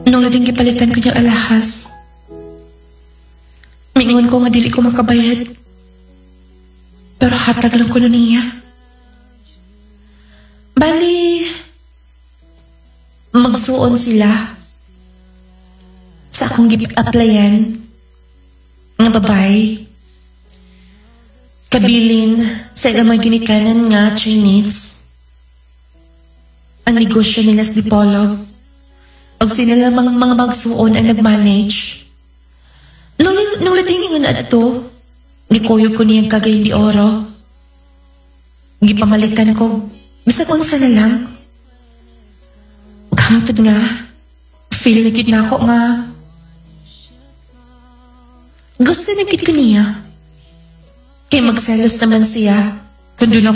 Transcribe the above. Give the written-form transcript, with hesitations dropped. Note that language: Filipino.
Nung lading gipalitan ko niyang alahas, mingon ko nga dili ko makabayad. Pero hatag lang ko nun niya. Bali, magsuon sila sa akong gip-applyan nga babae. Kabilin sa ilang mga ginikanan nga Chinese. Ang negosyo nila sa Dipolog. Pag sila lamang mga magsuon ang nag-manage. Nung lating nga na ito, gikuyog ko niyang kagay di oro. Gipamalitan ko, bisa kong sana lang. Hangtod nga, feel na gid na ako nga. Gusto na gid ko niya. Kay magselos naman siya, kung doon ako